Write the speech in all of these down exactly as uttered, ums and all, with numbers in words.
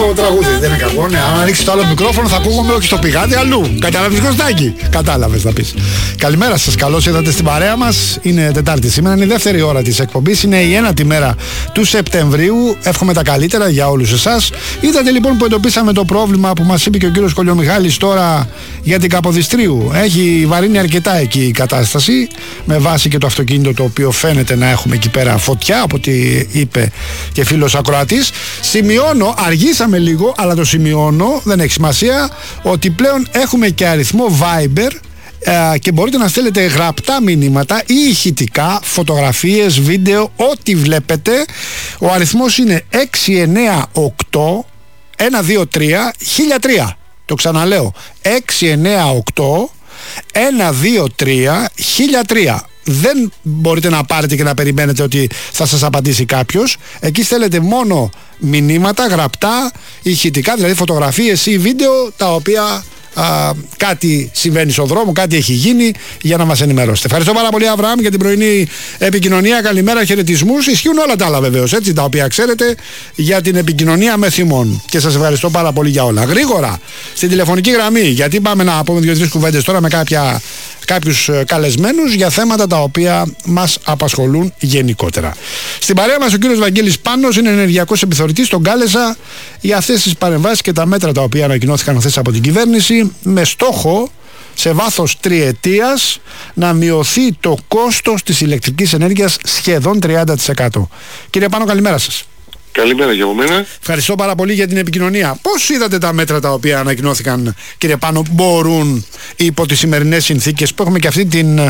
το τραγούδι, δεν είναι κακό. Ναι, αν ανοίξει το άλλο μικρόφωνο θα ακούγομαι όχι στο πηγάδι αλλού. Καταλάβεις, Κωστάκη? Κατάλαβες να πεις. Καλημέρα σας, καλώς ήρθατε στην παρέα μας. Είναι Τετάρτη σήμερα, είναι η δεύτερη ώρα της εκπομπής. Είναι η ένατη μέρα του Σεπτεμβρίου. Εύχομαι τα καλύτερα για όλους εσάς. Είδατε λοιπόν που εντοπίσαμε το πρόβλημα που μας είπε και ο κύριος Κολιομιχάλης τώρα για την Καποδιστρίου. Έχει βαρύνει αρκετά εκεί η κατάσταση, με βάση και το αυτοκίνητο το οποίο φαίνεται να έχουμε εκεί πέρα φωτιά, από ό,τι είπε και φίλος ακροατής. Σημειώνω, αργήσαμε λίγο, αλλά το σημειώνω, δεν έχει σημασία, ότι πλέον έχουμε και αριθμό Viber ε, και μπορείτε να στέλνετε γραπτά μηνύματα ή ηχητικά, φωτογραφίες, βίντεο, ό,τι βλέπετε. Ο αριθμός είναι έξι εννιά οκτώ ένα δύο τρία χίλια τρία. Το ξαναλέω, έξι εννιά οκτώ ένα δύο τρία χίλια τρία. Δεν μπορείτε να πάρετε και να περιμένετε ότι θα σας απαντήσει κάποιος. Εκεί στέλνετε μόνο μηνύματα γραπτά, ηχητικά, δηλαδή φωτογραφίες ή βίντεο, τα οποία α, κάτι συμβαίνει στον δρόμο, κάτι έχει γίνει, για να μας ενημερώσετε. Ευχαριστώ πάρα πολύ, Αβραάμ, για την πρωινή επικοινωνία. Καλημέρα, χαιρετισμούς. Ισχύουν όλα τα άλλα βεβαίως, έτσι, τα οποία ξέρετε για την επικοινωνία με θυμών. Και σας ευχαριστώ πάρα πολύ για όλα. Γρήγορα στην τηλεφωνική γραμμή, γιατί πάμε να πούμε δύο-τρεις κουβέντες τώρα με κάποια. κάποιους καλεσμένους για θέματα τα οποία μας απασχολούν γενικότερα. Στην παρέα μας ο κύριος Βαγγέλης Πάνος, είναι ενεργειακός επιθεωρητής. Τον κάλεσα για αυτές τις παρεμβάσεις και τα μέτρα τα οποία ανακοινώθηκαν χθες από την κυβέρνηση, με στόχο σε βάθος τριετίας να μειωθεί το κόστος της ηλεκτρικής ενέργειας σχεδόν τριάντα τοις εκατό. Κύριε Πάνο, καλημέρα σας. Καλημέρα για μένα. Ευχαριστώ πάρα πολύ για την επικοινωνία. Πώς είδατε τα μέτρα τα οποία ανακοινώθηκαν, κύριε Πάνο, μπορούν υπό τις σημερινές συνθήκες που έχουμε και αυτή την,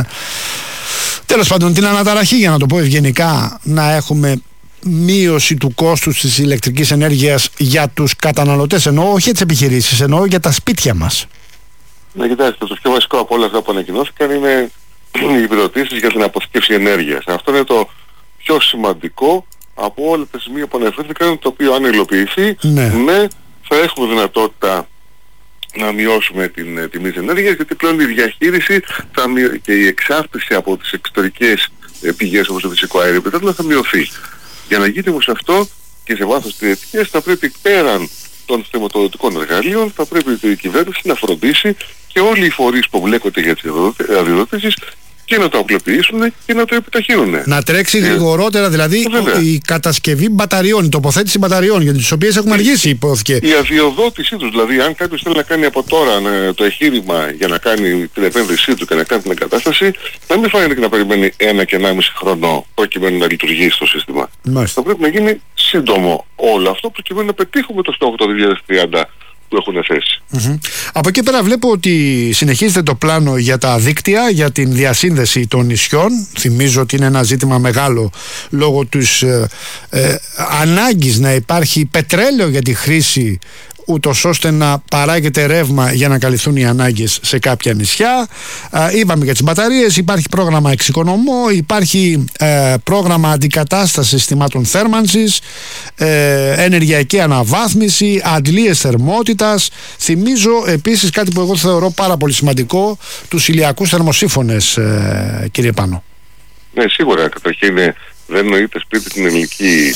τέλος πάντων, την αναταραχή, για να το πω ευγενικά, να έχουμε μείωση του κόστους της ηλεκτρικής ενέργειας για τους καταναλωτές, εννοώ όχι για τις επιχειρήσεις, εννοώ για τα σπίτια μας? Να κοιτάξτε, το πιο βασικό από όλα αυτά που ανακοινώθηκαν είναι οι επιδοτήσεις για την αποθήκευση ενέργειας. Αυτό είναι το πιο σημαντικό από όλα τα σημεία που αναφέρθηκαν, το οποίο αν υλοποιηθεί, ναι. ναι, θα έχουμε δυνατότητα να μειώσουμε την τιμή της ενέργειας, γιατί πλέον η διαχείριση θα μειω... και η εξάρτηση από τις εξωτερικές πηγές όπως το φυσικό αέριο πετρέλαιο θα μειωθεί. Για να γίνει όμως αυτό και σε βάθος τριετίας, θα πρέπει πέραν των χρηματοδοτικών εργαλείων, θα πρέπει η κυβέρνηση να φροντίσει και όλοι οι φορείς που μπλέκονται για τις αδειοδοτήσεις και να το απλοποιήσουν και να το επιταχύνουν. Να τρέξει ε, γρηγορότερα, δηλαδή βέβαια. Η κατασκευή μπαταριών, η τοποθέτηση μπαταριών, για τις οποίες έχουμε αργήσει, υπόθηκε. Η αδειοδότησή τους, δηλαδή αν κάποιος θέλει να κάνει από τώρα ναι, το εγχείρημα για να κάνει την επένδυσή του και να κάνει την εγκατάσταση, να μην φαίνεται και να περιμένει ένα και ενάμιση χρόνο προκειμένου να λειτουργήσει το σύστημα. Μάλιστα. Θα πρέπει να γίνει σύντομο όλο αυτό προκειμένου να πετύχουμε το στόχο το δύο χιλιάδες τριάντα που έχουν θέσει. Mm-hmm. Από εκεί πέρα βλέπω ότι συνεχίζεται το πλάνο για τα δίκτυα, για την διασύνδεση των νησιών. Θυμίζω ότι είναι ένα ζήτημα μεγάλο λόγω της ε, ε, ανάγκης να υπάρχει πετρέλαιο για τη χρήση, ούτως ώστε να παράγεται ρεύμα για να καλυφθούν οι ανάγκες σε κάποια νησιά. Ε, είπαμε για τις μπαταρίες, υπάρχει πρόγραμμα εξοικονομώ, υπάρχει ε, πρόγραμμα αντικατάστασης συστημάτων θέρμανσης, ε, ενεργειακή αναβάθμιση, αντλίες θερμότητας. Θυμίζω επίσης κάτι που εγώ θεωρώ πάρα πολύ σημαντικό, τους ηλιακούς θερμοσύφωνες, ε, κύριε Πάνο. Ναι, σίγουρα. Καταρχήν δεν νοείται σπίτι την ελληνική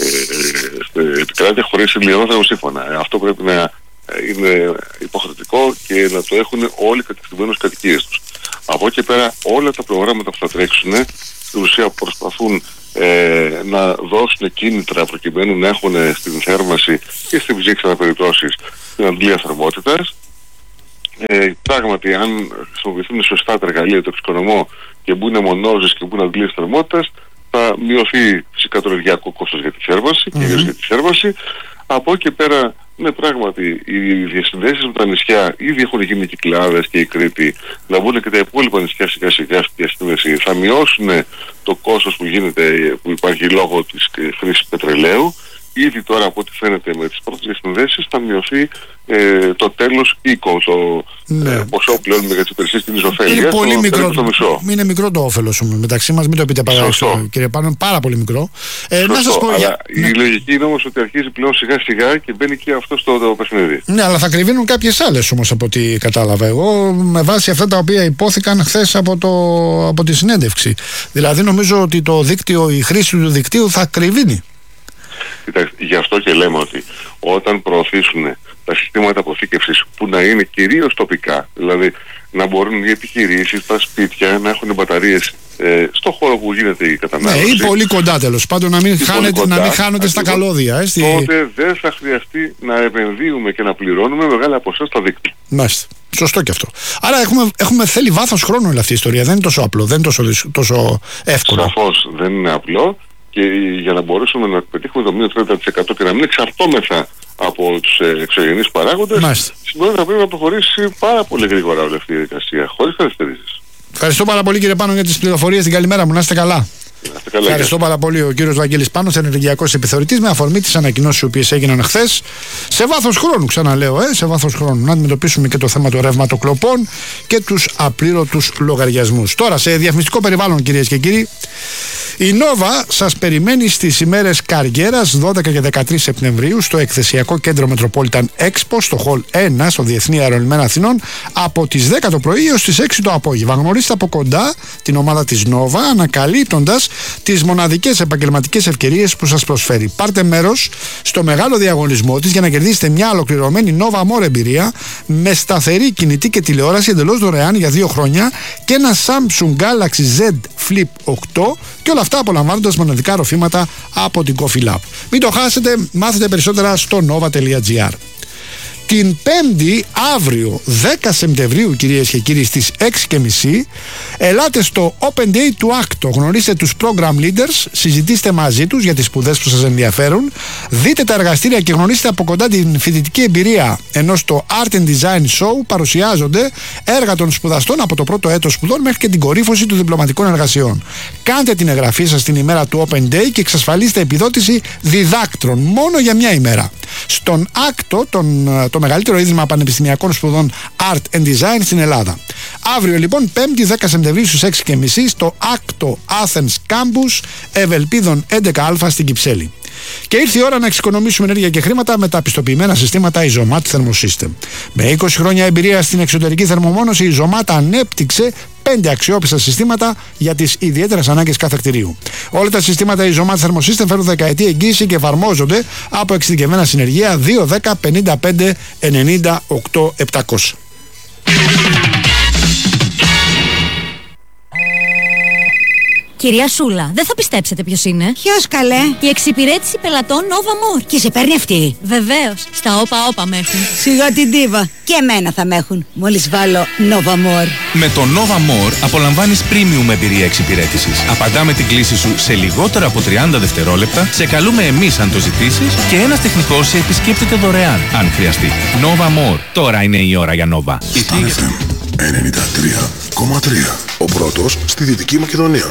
ε, επικράτεια χωρίς ηλιακό θερμοσύφωνα. Ε, αυτό πρέπει να είναι υποχρεωτικό και να το έχουν όλοι οι κατοικημένους κατοικίες τους. Από εκεί πέρα όλα τα προγράμματα που θα τρέξουν στην ουσία προσπαθούν ε, να δώσουν κίνητρα προκειμένου να έχουν στην θέρμανση και στην ψήξη αναπεριπτώσεις την αντλία θερμότητας. Ε, πράγματι, αν χρησιμοποιηθούν σωστά τα εργαλεία του εξοικονομώ και μπουν μονόζες και μπουν αντλίες θερμότητας, θα μειωθεί φυσικά το ενεργειακό κόστος για τη θέρμανση, mm-hmm. κυρίως για τη θέρμανση. Από εκεί πέρα, ναι, πράγματι, οι διασυνδέσεις με τα νησιά ήδη έχουν γίνει Κυκλάδες και η Κρήτη, να μπουν και τα υπόλοιπα νησιά σιγά σιγά στη διασύνδεση, θα μειώσουν το κόστος που γίνεται, που υπάρχει λόγω της χρήσης πετρελαίου. Ήδη τώρα από ό,τι φαίνεται με τις πρώτες διασυνδέσεις θα μειωθεί ε, το τέλος οίκο, το ναι. ε, ποσό πλέον για τις υπηρεσίες της ωφέλειας. Είναι πολύ μικρό, το μισό. Είναι μικρό το όφελος μεταξύ μας, μην το πείτε παράδειγμα, κύριε Πάνο, είναι πάρα πολύ μικρό. Ε, να σας πω, αλλά για... η ναι. λογική είναι όμως ότι αρχίζει πλέον σιγά σιγά και μπαίνει και αυτό στο το παιχνίδι. Ναι, αλλά θα κρυβίνουν κάποιες άλλες όμως από ό,τι κατάλαβα εγώ, με βάση αυτά τα οποία υπόθηκαν χθες από, το, από τη συνέντευξη. Δηλαδή νομίζω ότι το δίκτυο, η χρήση του δικτύου θα κρυβίνει. Κοιτάξτε, γι' αυτό και λέμε ότι όταν προωθήσουν τα συστήματα αποθήκευσης που να είναι κυρίως τοπικά, δηλαδή να μπορούν οι επιχειρήσεις, τα σπίτια να έχουν μπαταρίες ε, στο χώρο που γίνεται η κατανάλωση. Ναι, ή πολύ κοντά τέλος πάντων, να μην, χάνεται, κοντά, να μην χάνονται στα καλώδια. Ε, στη... Τότε δεν θα χρειαστεί να επενδύουμε και να πληρώνουμε μεγάλα ποσά στα δίκτυα. Μάλιστα. Σωστό και αυτό. Άρα έχουμε, έχουμε θέλει βάθος χρόνου όλη αυτή η ιστορία. Δεν είναι τόσο απλό, δεν είναι τόσο, τόσο εύκολο. Σαφώς δεν είναι απλό, και για να μπορέσουμε να πετύχουμε το μείον τριάντα τοις εκατό και να μην εξαρτώμεθα από τους ε, εξωγενείς παράγοντες, σημαίνει θα πρέπει να προχωρήσει πάρα πολύ γρήγορα όλη αυτή η διαδικασία, χωρίς καθυστερήσεις. Ευχαριστώ πάρα πολύ, κύριε Πάνο, για τις πληροφορίες. Την καλημέρα μου. Να είστε καλά. Καλά, ευχαριστώ πάρα πολύ ο κύριος Βαγγέλης Πάνος, ενεργειακός επιθεωρητής, με αφορμή τις ανακοινώσεις οι οποίες έγιναν χθες. Σε βάθος χρόνου, ξαναλέω, ε, σε βάθος χρόνου. Να αντιμετωπίσουμε και το θέμα των ρευματοκλοπών και τους απλήρωτους λογαριασμούς. Τώρα, σε διαφημιστικό περιβάλλον, κυρίες και κύριοι, η Νόβα σας περιμένει στις ημέρες Καριέρας δώδεκα και δεκατρείς Σεπτεμβρίου στο εκθεσιακό κέντρο Metropolitan Expo, στο Hall ένα, στο Διεθνή Αερολιμένα Αθηνών, από τις δέκα το πρωί έως τις έξι το απόγευμα. Γνωρίστε από κοντά την ομάδα της Νόβα, ανακαλύπτοντας τις μοναδικές επαγγελματικές ευκαιρίες που σας προσφέρει. Πάρτε μέρος στο μεγάλο διαγωνισμό της για να κερδίσετε μια ολοκληρωμένη Nova More εμπειρία με σταθερή κινητή και τηλεόραση εντελώς δωρεάν για δύο χρόνια και ένα Samsung Galaxy Z Flip οκτώ, και όλα αυτά απολαμβάνοντας μοναδικά ροφήματα από την Coffee Lab. Μην το χάσετε, μάθετε περισσότερα στο nova τελεία gr. Την Πέμπτη, αύριο δέκα Σεπτεμβρίου, κυρίες και κύριοι, στις έξι και μισή, ελάτε στο Open Day του Άκτο. Γνωρίστε τους program leaders, συζητήστε μαζί τους για τις σπουδές που σας ενδιαφέρουν, δείτε τα εργαστήρια και γνωρίστε από κοντά την φοιτητική εμπειρία, ενώ στο Art and Design Show παρουσιάζονται έργα των σπουδαστών από το πρώτο έτος σπουδών μέχρι και την κορύφωση των διπλωματικών εργασιών. Κάντε την εγγραφή σας την ημέρα του Open Day και εξασφαλίστε επιδότηση διδάκτρων μόνο για μια ημέρα. Στον Άκτο, τον, το μεγαλύτερο ίδρυμα πανεπιστημιακών σπουδών Art and Design στην Ελλάδα. Αύριο λοιπόν, Πέμπτη δέκα Σεπτεμβρίου στις έξι και μισή, στο Άκτο Athens Campus, Ευελπίδων έντεκα Α στην Κυψέλη. Και ήρθε η ώρα να εξοικονομήσουμε ενέργεια και χρήματα με τα πιστοποιημένα συστήματα Isomat Thermosystem. Με είκοσι χρόνια εμπειρία στην εξωτερική θερμομόνωση, η Isomat ανέπτυξε πέντε αξιόπιστα συστήματα για τις ιδιαίτερες ανάγκες κάθε κτηρίου. Όλα τα συστήματα Isomat Thermosystem φέρουν δεκαετή εγγύηση και εφαρμόζονται από εξειδικευμένα συνεργεία δύο δέκα πενήντα πέντε ενενήντα οκτώ επτακόσια. Κυρία Σούλα, δεν θα πιστέψετε ποιος είναι. Ποιος, καλέ? Η εξυπηρέτηση πελατών Nova More. Και σε παίρνει αυτή? Βεβαίως. Στα όπα όπα με έχουν. Σιγά την τίβα. Και εμένα θα με έχουν. Μόλις βάλω Nova More. Με το Nova More απολαμβάνεις premium εμπειρία εξυπηρέτησης. Απαντάμε την κλήση σου σε λιγότερο από τριάντα δευτερόλεπτα, σε καλούμε εμείς αν το ζητήσεις και ένας τεχνικός σε επισκέπτεται δωρεάν αν χρειαστεί. Nova More. Τώρα είναι η ώρα για Nova. Star εφ εμ ενενήντα τρία κόμμα τρία. Ο πρώτος στη Δυτική Μακεδονία.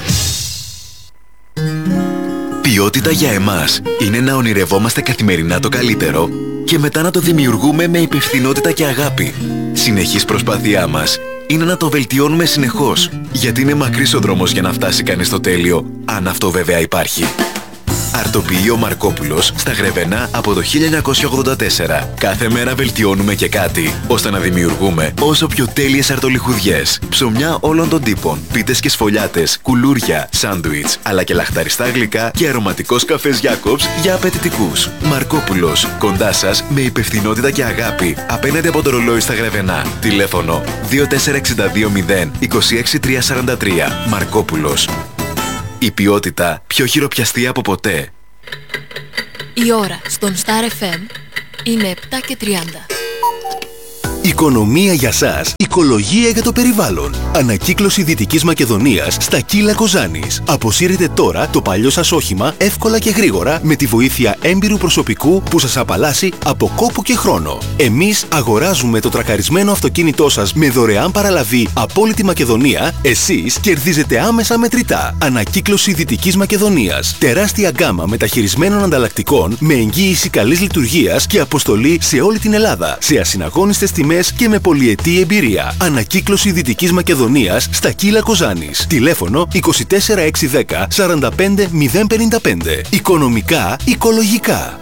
Ποιότητα για εμάς είναι να ονειρευόμαστε καθημερινά το καλύτερο και μετά να το δημιουργούμε με υπευθυνότητα και αγάπη. Συνεχής προσπάθειά μας είναι να το βελτιώνουμε συνεχώς, γιατί είναι μακρύς ο δρόμος για να φτάσει κανείς στο τέλειο, αν αυτό βέβαια υπάρχει. Αρτοποιείο Μαρκόπουλος στα Γρεβενά από το χίλια εννιακόσια ογδόντα τέσσερα. Κάθε μέρα βελτιώνουμε και κάτι, ώστε να δημιουργούμε όσο πιο τέλειες αρτολιχουδιές, ψωμιά όλων των τύπων, πίτες και σφολιάτες, κουλούρια, σάντουιτς, αλλά και λαχταριστά γλυκά και αρωματικός καφές Jacobs για απαιτητικούς. Μαρκόπουλος, κοντά σας με υπευθυνότητα και αγάπη, απέναντι από το ρολόι στα Γρεβενά. Τηλέφωνο δύο τέσσερα έξι δύο μηδέν είκοσι έξι τριακόσια σαράντα τρία. Μαρκόπουλος. Η ποιότητα πιο χειροπιαστή από ποτέ. Η ώρα στον Star εφ εμ είναι επτά και τριάντα. Οικονομία για σας, οικολογία για το περιβάλλον. Ανακύκλωση Δυτικής Μακεδονίας στα Κύλα Κοζάνης. Αποσύρετε τώρα το παλιό σας όχημα εύκολα και γρήγορα με τη βοήθεια έμπειρου προσωπικού που σας απαλλάσσει από κόπο και χρόνο. Εμείς αγοράζουμε το τρακαρισμένο αυτοκίνητό σας με δωρεάν παραλαβή από όλη τη Μακεδονία. Εσείς κερδίζετε άμεσα μετρητά. Ανακύκλωση Δυτικής Μακεδονίας. Τεράστια γκάμα μεταχειρισμένων ανταλλακτικών με εγγύηση καλής λειτουργίας και αποστολή σε όλη την Ελλάδα. Σε ασυναγώνιστες τιμές και με πολυετή εμπειρία. Ανακύκλωση Δυτικής Μακεδονίας στα Κύλα Κοζάνης. Τηλέφωνο είκοσι τέσσερα έξι δέκα σαράντα πέντε μηδέν πενήντα πέντε. Οικονομικά, οικολογικά.